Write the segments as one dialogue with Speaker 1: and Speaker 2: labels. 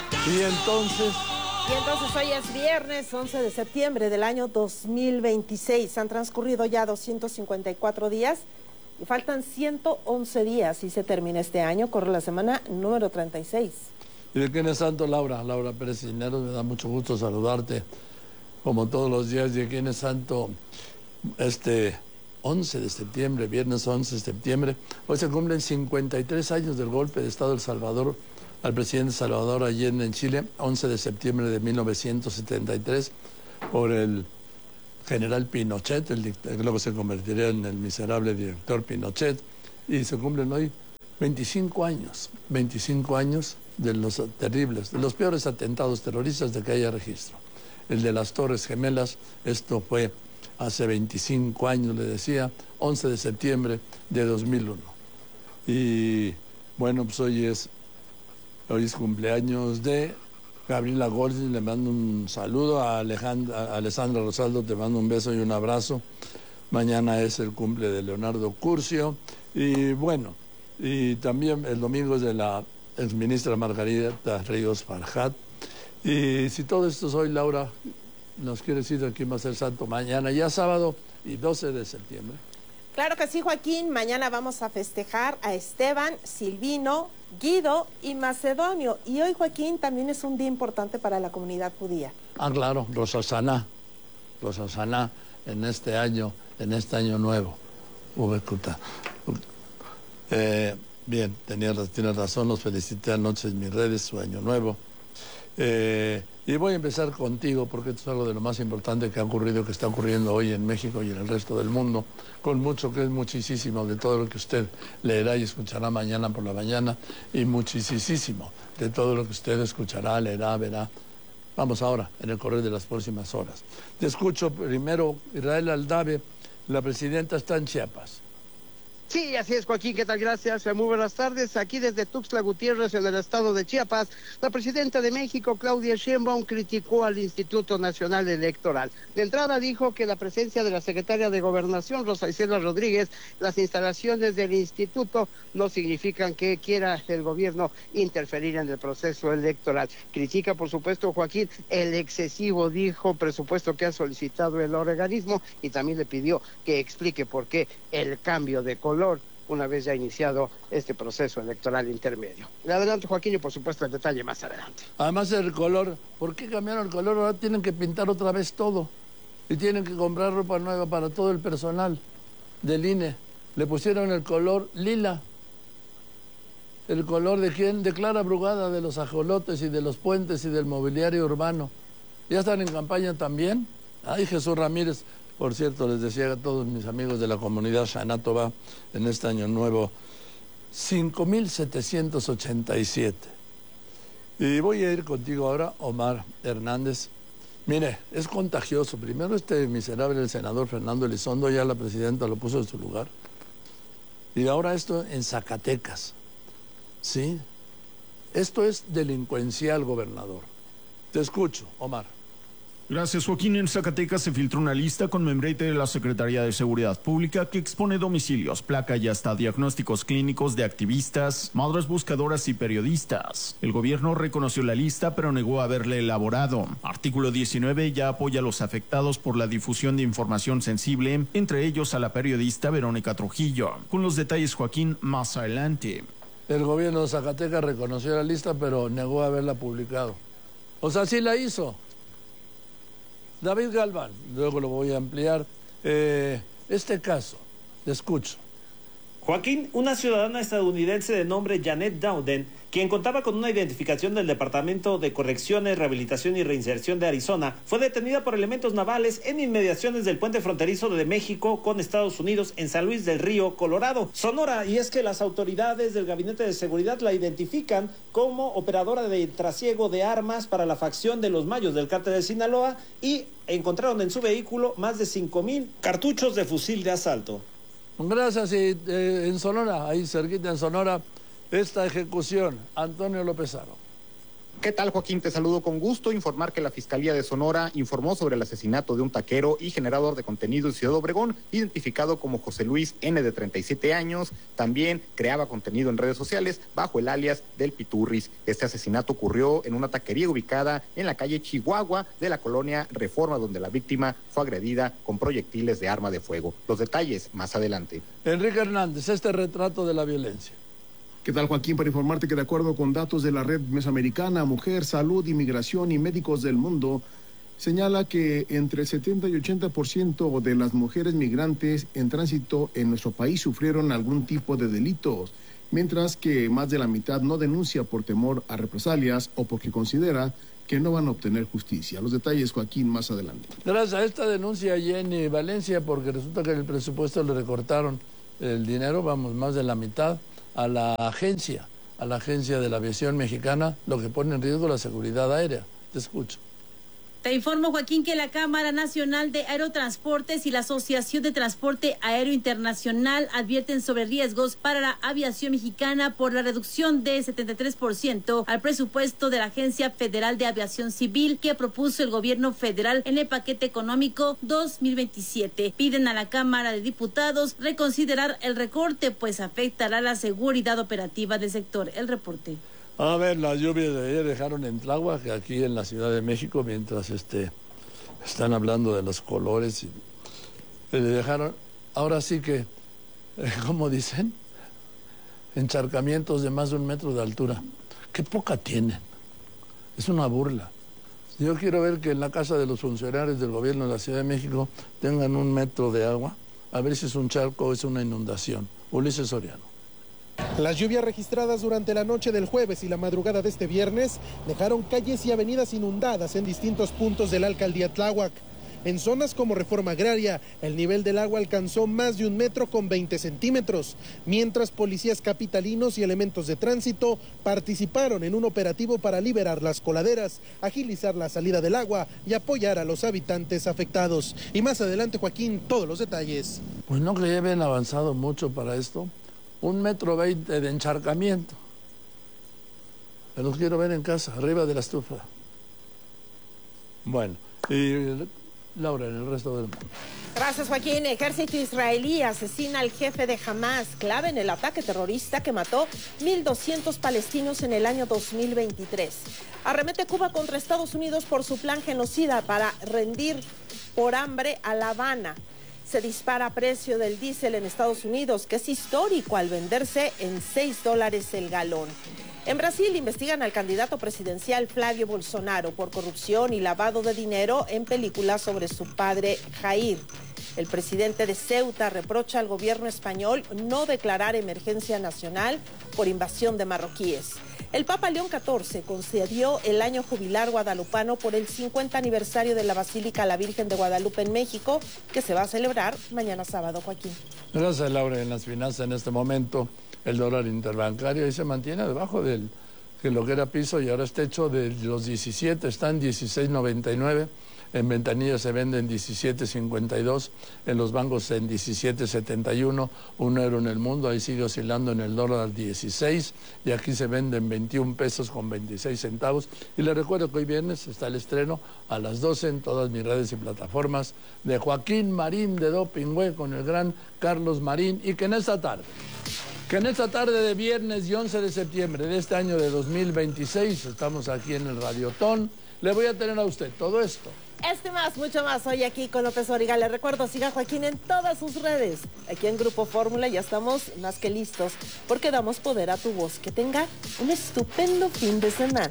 Speaker 1: Y entonces
Speaker 2: hoy es viernes 11 de septiembre del año 2026. Han transcurrido ya 254 días y faltan 111 días y se termina este año. Corre la semana número 36.
Speaker 1: ¿Y de quién es santo, Laura? Laura Pérez Cisneros, me da mucho gusto saludarte como todos los días. ¿De quién es santo este 11 de septiembre, viernes 11 de septiembre? Hoy se cumplen 53 años del golpe de Estado de El Salvador al presidente Salvador Allende en Chile, 11 de septiembre de 1973, por el general Pinochet, que luego se convertiría en el miserable director Pinochet, y se cumplen hoy 25 años de los terribles, de los peores atentados terroristas de que haya registro. El de las Torres Gemelas, esto fue hace 25 años, le decía, 11 de septiembre de 2001. Y bueno, pues hoy es cumpleaños de Gabriela Goldsmith, le mando un saludo. A Alessandra Rosaldo, te mando un beso y un abrazo. Mañana es el cumple de Leonardo Curcio. Y bueno, y también el domingo es de la exministra Margarita Ríos Farjat. Y si todo esto es hoy, Laura, ¿nos quiere decir de quién va a ser santo mañana? Ya sábado y 12 de septiembre.
Speaker 2: Claro que sí, Joaquín. Mañana vamos a festejar a Esteban, Silvino, Guido y Macedonio. Y hoy, Joaquín, también es un día importante para la comunidad judía.
Speaker 1: Ah, claro, Rosh Hashanah en este año nuevo. Bien, tienes razón, los felicité anoche en mis redes, su año nuevo. Y voy a empezar contigo porque esto es algo de lo más importante que ha ocurrido, que está ocurriendo hoy en México y en el resto del mundo, con mucho que es muchísimo de todo lo que usted leerá y escuchará mañana por la mañana, y muchísimo de todo lo que usted escuchará, leerá, verá. Vamos ahora, en el correr de las próximas horas. Te escucho primero, Israel Aldave, la presidenta está en Chiapas.
Speaker 3: Sí, así es, Joaquín, ¿qué tal? Gracias, muy buenas tardes. Aquí desde Tuxtla Gutiérrez, en el estado de Chiapas, la presidenta de México, Claudia Sheinbaum, criticó al Instituto Nacional Electoral. De entrada dijo que la presencia de la secretaria de Gobernación, Rosa Isela Rodríguez, las instalaciones del instituto no significan que quiera el gobierno interferir en el proceso electoral. Critica, por supuesto, Joaquín, el excesivo, dijo, presupuesto que ha solicitado el organismo, y también le pidió que explique por qué el cambio de color una vez ya iniciado este proceso electoral intermedio. Le adelanto, Joaquín, y por supuesto el detalle más adelante.
Speaker 1: Además el color, ¿por qué cambiaron el color? Ahora tienen que pintar otra vez todo y tienen que comprar ropa nueva para todo el personal del INE. Le pusieron el color lila. ¿El color de quién? De Clara Brugada, de los ajolotes y de los puentes y del mobiliario urbano. ¿Ya están en campaña también? Ay, Jesús Ramírez. Por cierto, les decía a todos mis amigos de la comunidad Shana Tova en este año nuevo, 5,787. Y voy a ir contigo ahora, Omar Hernández. Mire, es contagioso. Primero este miserable, el senador Fernando Elizondo, ya la presidenta lo puso en su lugar. Y ahora esto en Zacatecas. ¿Sí? Esto es delincuencial, gobernador. Te escucho, Omar.
Speaker 4: Gracias, Joaquín. En Zacatecas se filtró una lista con membrete de la Secretaría de Seguridad Pública que expone domicilios, placa y hasta diagnósticos clínicos de activistas, madres buscadoras y periodistas. El gobierno reconoció la lista, pero negó haberla elaborado. Artículo 19 ya apoya a los afectados por la difusión de información sensible, entre ellos a la periodista Verónica Trujillo. Con los detalles, Joaquín, más adelante.
Speaker 1: El gobierno de Zacatecas reconoció la lista, pero negó haberla publicado. O sea, sí la hizo. David Galván, luego lo voy a ampliar. Este caso, te escucho.
Speaker 5: Joaquín, una ciudadana estadounidense de nombre Janet Dowden, quien contaba con una identificación del Departamento de Correcciones, Rehabilitación y Reinserción de Arizona, fue detenida por elementos navales en inmediaciones del puente fronterizo de México con Estados Unidos en San Luis del Río, Colorado, Sonora. Y es que las autoridades del Gabinete de Seguridad la identifican como operadora de trasiego de armas para la facción de los Mayos del Cártel de Sinaloa, y encontraron en su vehículo más de 5,000 cartuchos de fusil de asalto.
Speaker 1: Gracias. Y en Sonora, ahí cerquita en Sonora, esta ejecución, Antonio López Haro.
Speaker 6: ¿Qué tal, Joaquín? Te saludo con gusto. Informar que la Fiscalía de Sonora informó sobre el asesinato de un taquero y generador de contenido en Ciudad Obregón, identificado como José Luis N., de 37 años. También creaba contenido en redes sociales bajo el alias del Piturris. Este asesinato ocurrió en una taquería ubicada en la calle Chihuahua de la colonia Reforma, donde la víctima fue agredida con proyectiles de arma de fuego. Los detalles más adelante.
Speaker 1: Enrique Hernández, este retrato de la violencia.
Speaker 7: ¿Qué tal, Joaquín? Para informarte que de acuerdo con datos de la Red Mesoamericana, Mujer, Salud, Inmigración y Médicos del Mundo, señala que entre el 70 y 80% de las mujeres migrantes en tránsito en nuestro país sufrieron algún tipo de delitos, mientras que más de la mitad no denuncia por temor a represalias o porque considera que no van a obtener justicia. Los detalles, Joaquín, más adelante.
Speaker 1: Gracias a esta denuncia Jenny Valencia, porque resulta que en el presupuesto le recortaron el dinero, vamos, más de la mitad, a la agencia de la aviación mexicana, lo que pone en riesgo la seguridad aérea. Te escucho.
Speaker 8: Te informo, Joaquín, que la Cámara Nacional de Aerotransportes y la Asociación de Transporte Aéreo Internacional advierten sobre riesgos para la aviación mexicana por la reducción de 73% al presupuesto de la Agencia Federal de Aviación Civil que propuso el gobierno federal en el paquete económico 2027. Piden a la Cámara de Diputados reconsiderar el recorte, pues afectará la seguridad operativa del sector. El reporte.
Speaker 1: A ver, las lluvias de ayer dejaron en Tláhuac, aquí en la Ciudad de México, mientras están hablando de los colores, le dejaron, ahora sí que, ¿cómo dicen? Encharcamientos de más de 1 metro de altura. ¡Qué poca tienen! Es una burla. Yo quiero ver que en la casa de los funcionarios del gobierno de la Ciudad de México tengan 1 metro de agua, a ver si es un charco o es una inundación. Ulises Soriano.
Speaker 9: Las lluvias registradas durante la noche del jueves y la madrugada de este viernes dejaron calles y avenidas inundadas en distintos puntos de la alcaldía Tláhuac. En zonas como Reforma Agraria, el nivel del agua alcanzó más de 1 metro con 20 centímetros, mientras policías capitalinos y elementos de tránsito participaron en un operativo para liberar las coladeras, agilizar la salida del agua y apoyar a los habitantes afectados. Y más adelante, Joaquín, todos los detalles.
Speaker 1: Pues no que ya habían avanzado mucho para esto. 1,20 metro de encharcamiento. Me los quiero ver en casa, arriba de la estufa. Bueno, y Laura, en el resto del mundo.
Speaker 2: Gracias, Joaquín. Ejército israelí asesina al jefe de Hamas, clave en el ataque terrorista que mató 1.200 palestinos en el año 2023. Arremete Cuba contra Estados Unidos por su plan genocida para rendir por hambre a La Habana. Se dispara precio del diésel en Estados Unidos, que es histórico al venderse en $6 el galón. En Brasil investigan al candidato presidencial Flavio Bolsonaro por corrupción y lavado de dinero en películas sobre su padre Jair. El presidente de Ceuta reprocha al gobierno español no declarar emergencia nacional por invasión de marroquíes. El Papa León XIV concedió el año jubilar guadalupano por el 50 aniversario de la Basílica La Virgen de Guadalupe en México, que se va a celebrar mañana sábado, Joaquín.
Speaker 1: Gracias, Laura. En las finanzas en este momento, el dólar interbancario ahí se mantiene debajo de lo que era piso y ahora es techo de los 17, está en 16.99. En ventanillas se vende en 17.52, en los bancos en 17.71, €1 en el mundo, ahí sigue oscilando en el dólar 16 y aquí se vende en 21 pesos con 26 centavos. Y les recuerdo que hoy viernes está el estreno a las 12 en todas mis redes y plataformas de Joaquín Marín de Dopingüe con el gran Carlos Marín y que en esta tarde de viernes y 11 de septiembre de este año de 2026, estamos aquí en el Radiotón, le voy a tener a usted todo esto.
Speaker 2: Más, mucho más, hoy aquí con López Dóriga. Les recuerdo, siga a Joaquín en todas sus redes. Aquí en Grupo Fórmula ya estamos más que listos, porque damos poder a tu voz. Que tenga un estupendo fin de semana.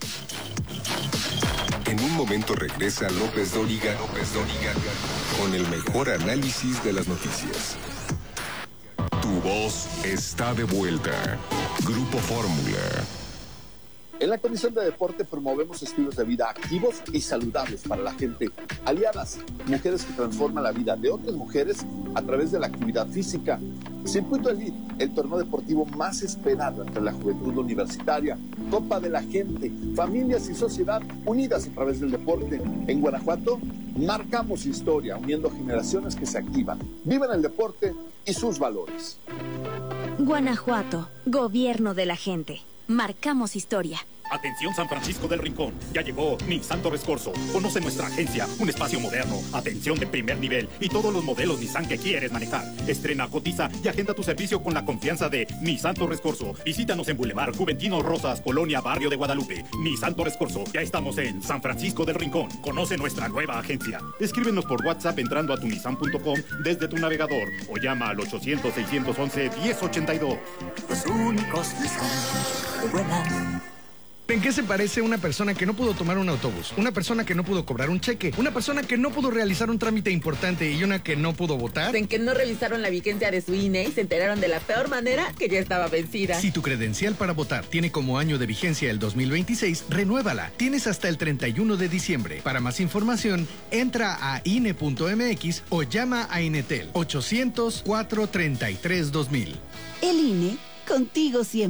Speaker 10: En un momento regresa López Dóriga con el mejor análisis de las noticias. Tu voz está de vuelta. Grupo Fórmula.
Speaker 11: En la Comisión de Deporte promovemos estilos de vida activos y saludables para la gente. Aliadas, mujeres que transforman la vida de otras mujeres a través de la actividad física. Circuito Elite, el torneo deportivo más esperado entre la juventud universitaria. Copa de la Gente, familias y sociedad unidas a través del deporte. En Guanajuato, marcamos historia, uniendo generaciones que se activan, viven el deporte y sus valores.
Speaker 12: Guanajuato, gobierno de la gente. Marcamos historia. Atención San Francisco del Rincón, ya llegó Nissan Torres Corso. Conoce nuestra agencia, un espacio moderno, atención de primer nivel y todos los modelos Nissan que quieres manejar. Estrena, cotiza y agenda tu servicio con la confianza de Nissan Torres Corso. Visítanos en Boulevard Juventino Rosas, Colonia Barrio de Guadalupe. Nissan Torres Corso, ya estamos en San Francisco del Rincón. Conoce nuestra nueva agencia. Escríbenos por WhatsApp entrando a tunissan.com desde tu navegador o llama al 800-611-1082.
Speaker 13: Los únicos Nissan que vuelan.
Speaker 14: ¿En qué se parece una persona que no pudo tomar un autobús? Una persona que no pudo cobrar un cheque, una persona que no pudo realizar un trámite importante y una que no pudo votar.
Speaker 15: En que no revisaron la vigencia de su INE y se enteraron de la peor manera que ya estaba vencida.
Speaker 14: Si tu credencial para votar tiene como año de vigencia el 2026, renuévala. Tienes hasta el 31 de diciembre. Para más información, entra a INE.mx o llama a Inetel 800-433-2000.
Speaker 13: El INE, contigo siempre.